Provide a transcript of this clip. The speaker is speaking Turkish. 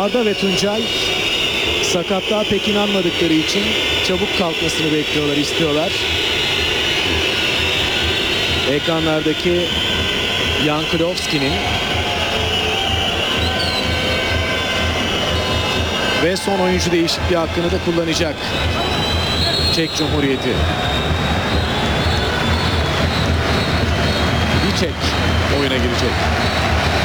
Arda ve Tuncay sakatlığa pek inanmadıkları için çabuk kalkmasını bekliyorlar, istiyorlar. Ekranlardaki Jankulovski'nin ve son oyuncu değişikliği hakkını da kullanacak Çek Cumhuriyeti. Çek oyuna girecek.